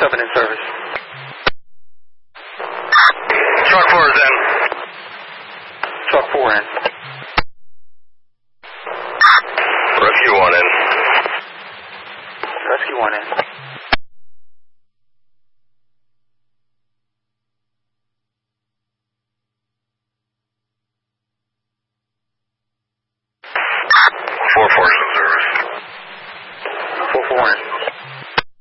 7 in service. Truck 4 is in. Truck 4 in. Rescue 1 in. Rescue 1 in. Four 4 is